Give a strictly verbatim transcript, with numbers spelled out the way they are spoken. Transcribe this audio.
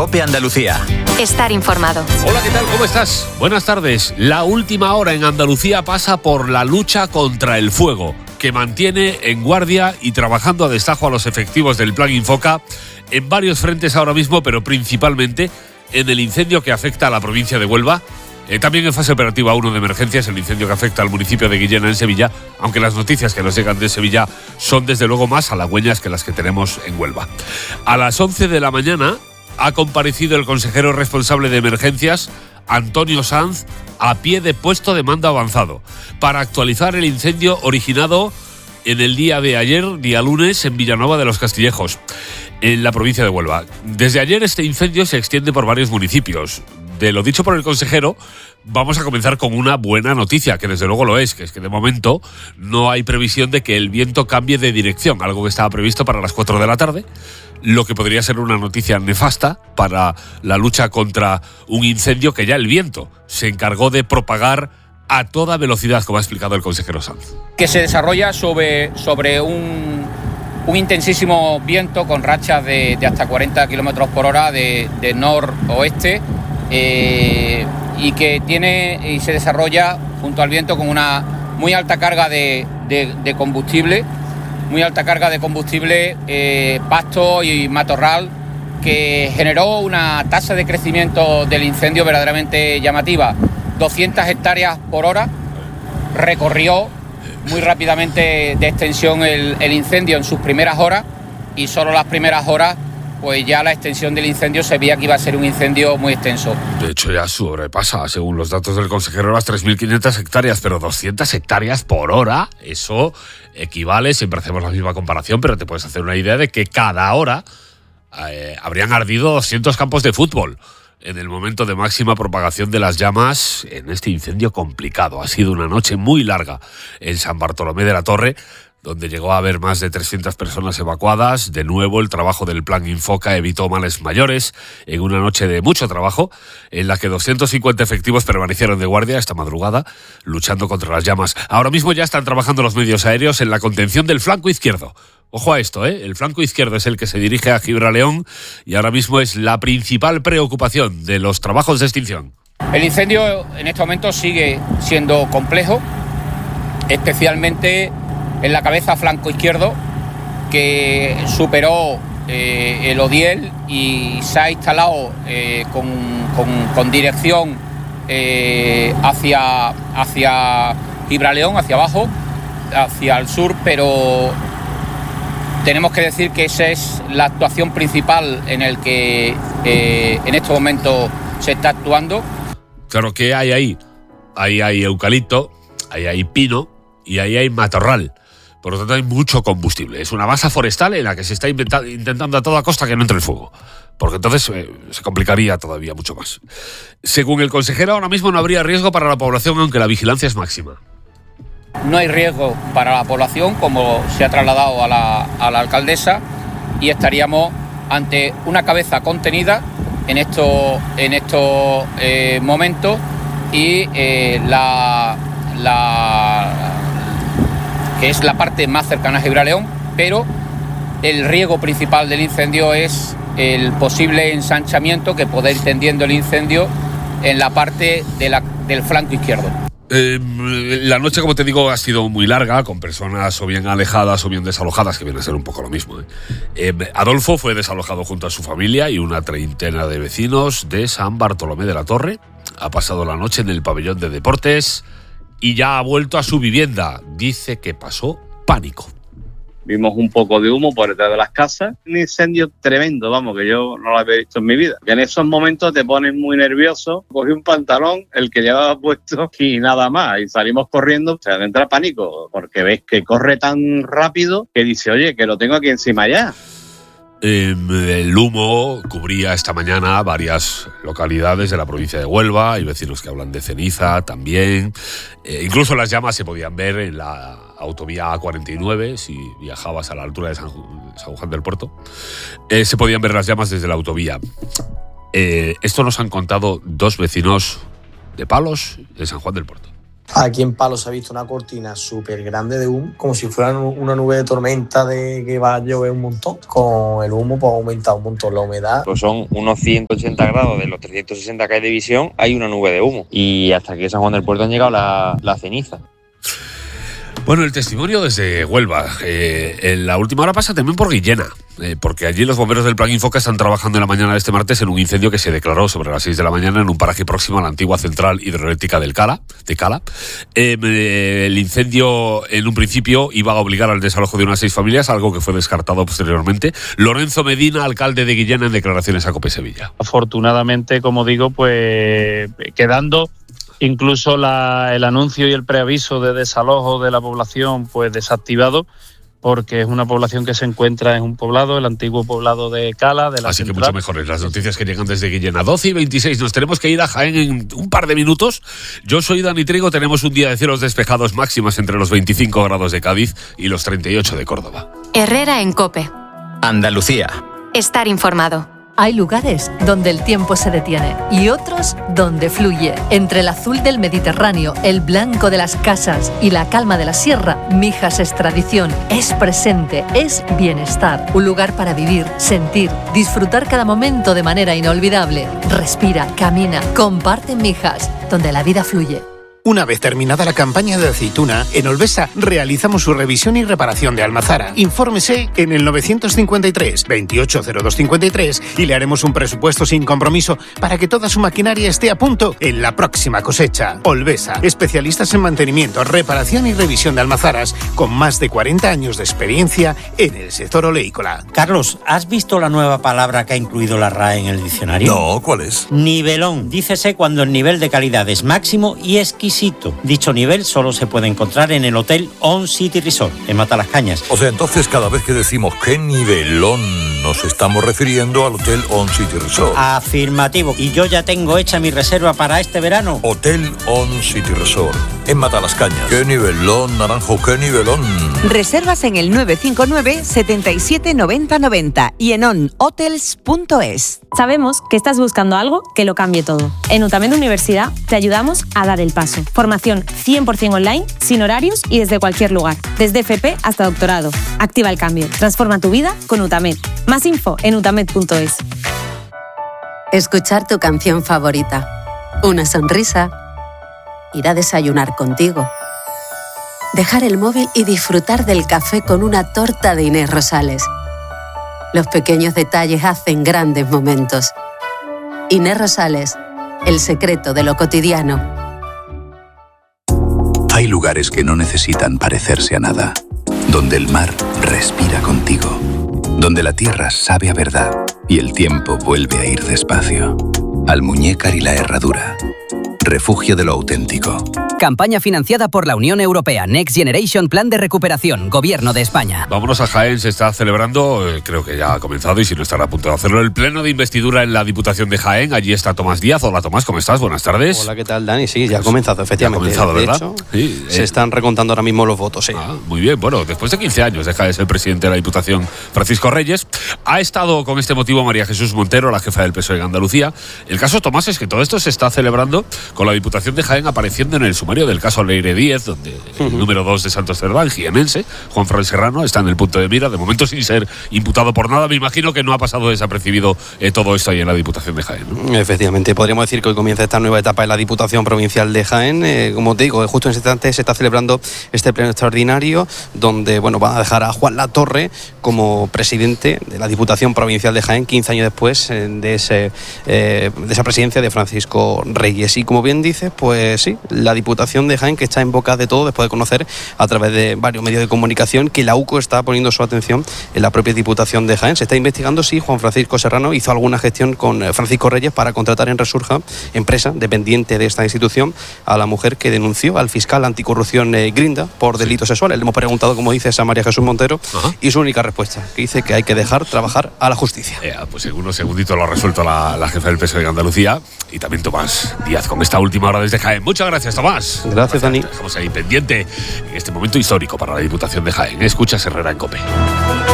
COPE Andalucía. Estar informado. Hola, ¿qué tal? ¿Cómo estás? Buenas tardes. La última hora en Andalucía pasa por la lucha contra el fuego, que mantiene en guardia y trabajando a destajo a los efectivos del Plan Infoca en varios frentes ahora mismo, pero principalmente en el incendio que afecta a la provincia de Huelva. Eh, también en fase operativa uno de emergencias, el incendio que afecta al municipio de Guillena, en Sevilla, aunque las noticias que nos llegan de Sevilla son desde luego más halagüeñas que las que tenemos en Huelva. A las once de la mañana ha comparecido el consejero responsable de emergencias, Antonio Sanz, a pie de puesto de mando avanzado, para actualizar el incendio originado en el día de ayer, día lunes, en Villanueva de los Castillejos, en la provincia de Huelva. Desde ayer este incendio se extiende por varios municipios. De lo dicho por el consejero, vamos a comenzar con una buena noticia, que desde luego lo es, que es que de momento no hay previsión de que el viento cambie de dirección, algo que estaba previsto para las cuatro de la tarde, lo que podría ser una noticia nefasta para la lucha contra un incendio que ya el viento se encargó de propagar a toda velocidad, como ha explicado el consejero Sanz. Que se desarrolla sobre, sobre un, un intensísimo viento con rachas de, de hasta cuarenta kilómetros por hora de, de noroeste, eh, y que tiene y se desarrolla junto al viento con una muy alta carga de, de, de combustible, muy alta carga de combustible, eh, pasto y matorral, que generó una tasa de crecimiento del incendio verdaderamente llamativa. doscientas hectáreas por hora, recorrió muy rápidamente de extensión el, el incendio en sus primeras horas, y solo las primeras horas pues ya la extensión del incendio se veía que iba a ser un incendio muy extenso. De hecho ya sobrepasa, según los datos del consejero, las tres mil quinientas hectáreas, pero doscientas hectáreas por hora, eso equivale, siempre hacemos la misma comparación, pero te puedes hacer una idea de que cada hora eh, habrían ardido doscientos campos de fútbol en el momento de máxima propagación de las llamas en este incendio complicado. Ha sido una noche muy larga en San Bartolomé de la Torre, donde llegó a haber más de trescientas personas evacuadas. De nuevo, el trabajo del Plan Infoca evitó males mayores en una noche de mucho trabajo, en la que doscientos cincuenta efectivos permanecieron de guardia esta madrugada, luchando contra las llamas. Ahora mismo ya están trabajando los medios aéreos en la contención del flanco izquierdo. Ojo a esto, ¿eh? El flanco izquierdo es el que se dirige a Gibraleón y ahora mismo es la principal preocupación de los trabajos de extinción. El incendio en este momento sigue siendo complejo, especialmente en la cabeza flanco izquierdo, que superó eh, el Odiel y se ha instalado eh, con, con, con dirección eh, hacia, hacia Gibraleón, hacia abajo, hacia el sur, pero tenemos que decir que esa es la actuación principal en el que eh, en este momento se está actuando. Claro, que hay ahí, ahí hay eucalipto, ahí hay pino y ahí hay matorral. Por lo tanto, hay mucho combustible. Es una masa forestal en la que se está inventa- intentando a toda costa que no entre el fuego, porque entonces eh, se complicaría todavía mucho más. Según el consejero, ahora mismo no habría riesgo para la población, aunque la vigilancia es máxima. No hay riesgo para la población, como se ha trasladado a la, a la alcaldesa, y estaríamos ante una cabeza contenida en estos en estos eh, momentos, y eh, la... la que es la parte más cercana a Gibraleón, pero el riesgo principal del incendio es el posible ensanchamiento que puede ir tendiendo el incendio en la parte de la, del flanco izquierdo. Eh, la noche, como te digo, ha sido muy larga, con personas o bien alejadas o bien desalojadas, que viene a ser un poco lo mismo. ¿eh? Eh, Adolfo fue desalojado junto a su familia y una treintena de vecinos de San Bartolomé de la Torre. Ha pasado la noche en el pabellón de deportes y ya ha vuelto a su vivienda. Dice que pasó pánico. Vimos un poco de humo por detrás de las casas. Un incendio tremendo, vamos, que yo no lo había visto en mi vida. Que en esos momentos te pones muy nervioso. Cogí un pantalón, el que llevaba puesto, y nada más. Y salimos corriendo. O sea, entra pánico, porque ves que corre tan rápido que dice, oye, que lo tengo aquí encima ya. Eh, el humo cubría esta mañana varias localidades de la provincia de Huelva. Hay vecinos que hablan de ceniza también. Eh, incluso las llamas se podían ver en la autovía A cuarenta y nueve, si viajabas a la altura de San, San Juan del Puerto. Eh, se podían ver las llamas desde la autovía. Eh, esto nos han contado dos vecinos de Palos de San Juan del Puerto. Aquí en Palos se ha visto una cortina súper grande de humo, como si fuera una nube de tormenta de que va a llover un montón. Con el humo pues ha aumentado un montón la humedad. Pues son unos ciento ochenta grados de los trescientos sesenta que hay de visión, hay una nube de humo. Y hasta aquí San Juan del Puerto han llegado la, la ceniza. Bueno, el testimonio desde Huelva. Eh, en la última hora pasa también por Guillena, eh, porque allí los bomberos del Plan Infoca están trabajando en la mañana de este martes en un incendio que se declaró sobre las seis de la mañana en un paraje próximo a la antigua central hidroeléctrica del Cala, de Cala. Eh, el incendio en un principio iba a obligar al desalojo de unas seis familias, algo que fue descartado posteriormente. Lorenzo Medina, alcalde de Guillena, en declaraciones a COPE Sevilla. Afortunadamente, como digo, pues quedando incluso la, el anuncio y el preaviso de desalojo de la población pues desactivado, porque es una población que se encuentra en un poblado, el antiguo poblado de Cala, de la Así central. que mucho mejores las noticias que llegan desde Guillena. doce y veintiséis, nos tenemos que ir a Jaén en un par de minutos. Yo soy Dani Trigo, tenemos un día de cielos despejados, máximas entre los veinticinco grados de Cádiz y los treinta y ocho de Córdoba. Herrera en COPE. Andalucía. Estar informado. Hay lugares donde el tiempo se detiene y otros donde fluye. Entre el azul del Mediterráneo, el blanco de las casas y la calma de la sierra, Mijas es tradición, es presente, es bienestar. Un lugar para vivir, sentir, disfrutar cada momento de manera inolvidable. Respira, camina, comparte en Mijas, donde la vida fluye. Una vez terminada la campaña de aceituna, en Olvesa realizamos su revisión y reparación de almazara. Infórmese en el novecientos cincuenta y tres, veintiocho cero dos cincuenta y tres y le haremos un presupuesto sin compromiso para que toda su maquinaria esté a punto en la próxima cosecha. Olvesa, especialistas en mantenimiento, reparación y revisión de almazaras, con más de cuarenta años de experiencia en el sector oleícola. Carlos, ¿has visto la nueva palabra que ha incluido la R A E en el diccionario? No, ¿cuál es? Nivelón. Dícese cuando el nivel de calidad es máximo y exquisito. Dicho nivel solo se puede encontrar en el Hotel On City Resort, en Matalascañas. O sea, entonces cada vez que decimos qué nivelón, nos estamos refiriendo al Hotel On City Resort. Afirmativo. Y yo ya tengo hecha mi reserva para este verano. Hotel On City Resort, en Matalascañas. Qué nivelón, Naranjo, qué nivelón. Reservas en el nueve cinco nueve, setenta y siete, noventa noventa y en on hotels punto es. Sabemos que estás buscando algo que lo cambie todo. En UTAMED Universidad te ayudamos a dar el paso. Formación cien por ciento online, sin horarios y desde cualquier lugar. Desde F P hasta doctorado. Activa el cambio. Transforma tu vida con UTAMED. Más info en utamed punto es. Escuchar tu canción favorita. Una sonrisa. Ir a desayunar contigo. Dejar el móvil y disfrutar del café con una torta de Inés Rosales. Los pequeños detalles hacen grandes momentos. Inés Rosales, el secreto de lo cotidiano. Hay lugares que no necesitan parecerse a nada, donde el mar respira contigo, donde la tierra sabe a verdad y el tiempo vuelve a ir despacio. Almuñécar y la Herradura, refugio de lo auténtico. Campaña financiada por la Unión Europea. Next Generation Plan de Recuperación. Gobierno de España. Vámonos a Jaén. Se está celebrando, eh, creo que ya ha comenzado y si no estará a punto de hacerlo, el pleno de investidura en la Diputación de Jaén. Allí está Tomás Díaz. Hola Tomás, ¿cómo estás? Buenas tardes. Hola, ¿qué tal, Dani? Sí, ya ha comenzado, efectivamente. Ya ha comenzado, de ¿verdad? hecho, sí, se eh. están recontando ahora mismo los votos, sí. Ah, muy bien. Bueno, después de quince años deja de ser presidente de la Diputación Francisco Reyes. Ha estado con este motivo María Jesús Montero, la jefa del P S O E en Andalucía. El caso, Tomás, es que todo esto se está celebrando con la Diputación de Jaén apareciendo en el sumario del caso Leire Díez, donde el uh-huh. número dos de Santos Cerdán, jienense, Juan Fran Serrano, está en el punto de mira, de momento sin ser imputado por nada. Me imagino que no ha pasado desapercibido eh, todo esto ahí en la Diputación de Jaén, ¿no? Efectivamente, podríamos decir que hoy comienza esta nueva etapa en la Diputación Provincial de Jaén. Eh, como te digo, justo en este instante se está celebrando este pleno extraordinario, donde bueno, van a dejar a Juan Latorre como presidente de la Diputación Provincial de Jaén, quince años después eh, de, ese, eh, de esa presidencia de Francisco Reyes. Y como bien dices, pues sí, la Diputación de Jaén, que está en boca de todo después de conocer a través de varios medios de comunicación que la U C O está poniendo su atención en la propia Diputación de Jaén. Se está investigando si Juan Francisco Serrano hizo alguna gestión con Francisco Reyes para contratar en Resurja, empresa dependiente de esta institución, a la mujer que denunció al fiscal anticorrupción eh, Grinda por delitos sexuales. Le hemos preguntado, como dices, a María Jesús Montero. Ajá. Y su única respuesta, que dice que hay que dejar trabajar a la justicia. Eh, pues en unos segunditos lo ha resuelto la, la jefa del P S O E de Andalucía y también Tomás Díaz con esta última hora desde Jaén. Muchas gracias, Tomás. Gracias, gracias Dani. Estamos ahí pendiente en este momento histórico para la Diputación de Jaén. Escucha Herrera en COPE.